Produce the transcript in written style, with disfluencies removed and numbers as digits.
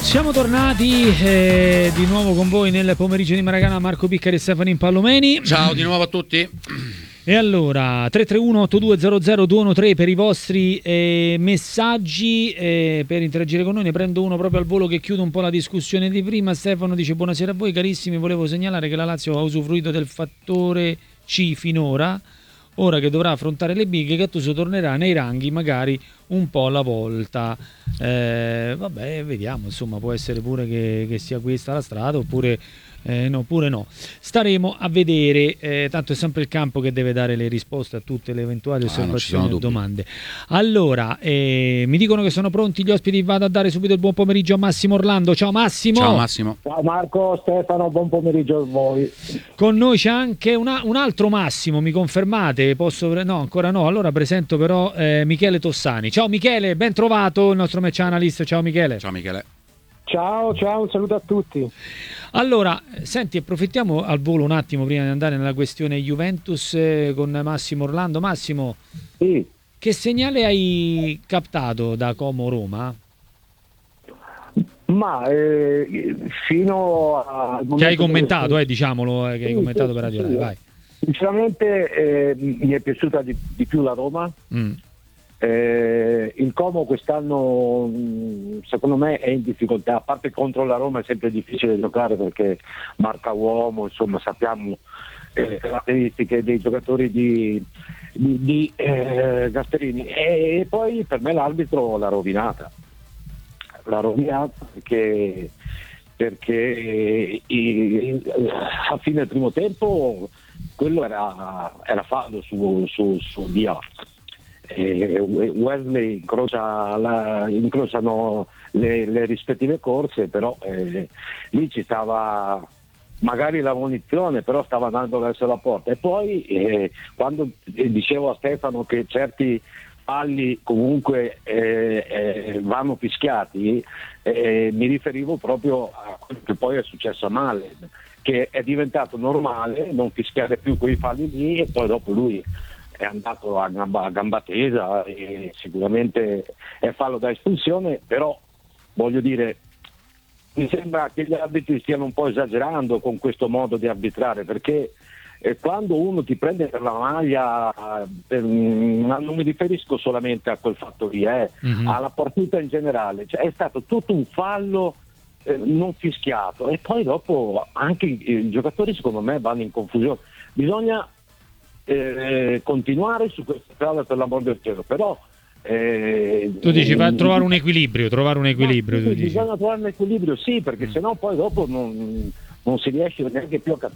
Siamo tornati di nuovo con voi nel pomeriggio di Maracana, Marco Piccari e Stefano Impallomeni. Ciao di nuovo a tutti. E allora 331-8200-213 per i vostri messaggi, per interagire con noi. Ne prendo uno proprio al volo che chiude un po' la discussione di prima. Stefano dice: buonasera a voi carissimi, volevo segnalare che la Lazio ha usufruito del fattore C finora. Ora che dovrà affrontare le big, Gattuso tornerà nei ranghi magari un po' alla volta. Vabbè, vediamo, insomma, può essere pure che sia questa la strada, oppure no, pure no. Staremo a vedere, tanto è sempre il campo che deve dare le risposte a tutte le eventuali osservazioni o domande. Allora, mi dicono che sono pronti gli ospiti, vado a dare subito il buon pomeriggio a Massimo Orlando. Ciao Massimo. Ciao Massimo. Ciao Marco, Stefano, buon pomeriggio a voi. Con noi c'è anche un altro Massimo, mi confermate? No, ancora no. Allora presento però Michele Tossani. Ciao Michele, ben trovato, il nostro match analyst. Ciao Michele. Ciao Michele. Ciao, un saluto a tutti. Allora, senti, approfittiamo al volo un attimo prima di andare nella questione Juventus con Massimo Orlando. Massimo, Sì. Che segnale hai captato da Como Roma? Ma fino al momento Che hai commentato, diciamolo, che hai commentato per Radio Rai, vai. Sinceramente mi è piaciuta di più la Roma. Il Como quest'anno secondo me è in difficoltà, a parte contro la Roma è sempre difficile giocare perché marca uomo, insomma sappiamo le caratteristiche dei giocatori di Gasperini, e poi per me l'arbitro l'ha rovinata perché a fine del primo tempo quello era fallo su Dia. Wesley incrociano le rispettive corse, però lì ci stava magari la munizione, però stava andando verso la porta. E poi quando dicevo a Stefano che certi falli comunque vanno fischiati, mi riferivo proprio a quello che poi è successo a Malen, che è diventato normale non fischiare più quei falli lì, e poi dopo lui è andato a gamba tesa e sicuramente è fallo da espulsione, però voglio dire, mi sembra che gli arbitri stiano un po' esagerando con questo modo di arbitrare, perché quando uno ti prende per la maglia, non mi riferisco solamente a quel fatto lì, alla partita in generale, cioè, è stato tutto un fallo non fischiato, e poi dopo anche i giocatori secondo me vanno in confusione. Bisogna continuare su questa strada, per l'amor del cielo, però tu dici trovare un equilibrio, tu dici. Bisogna trovare un equilibrio, sì, perché sennò poi dopo non si riesce neanche più a capire